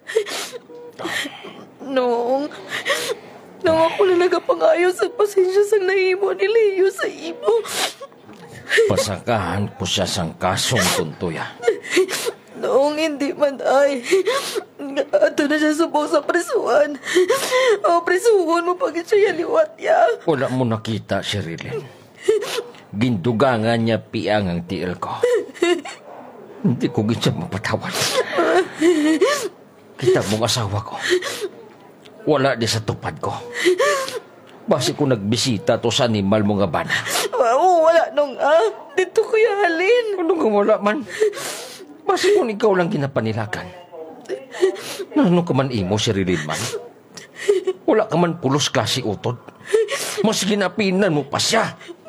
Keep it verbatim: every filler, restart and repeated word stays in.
Noong, nang ako na nagapangayo sa pasensya sang nahimo ni Leo sa imo. Pasakahan ko siya sang kasong tuntuya. Noong hindi man ay, ato na siya subo sa presuan. O presuhan mo pag siya liwat ya. Wala mo nakita, Sherilyn. Gindugangan niya piang ang tiil ko. Hindi ko gitsa mapatawad. Kita mong asawa ko. Wala di sa tupad ko. Basi ko nagbisita to sa animal mo nga bana. Wow, wala nung ah. Dito kuya halin. Ano nga wala man? Basi kung ikaw lang ginapanilagan. Ano ka man imo, Sherilyn man? Wala ka man pulos klase utod. Mas ginapinan mo pa siya.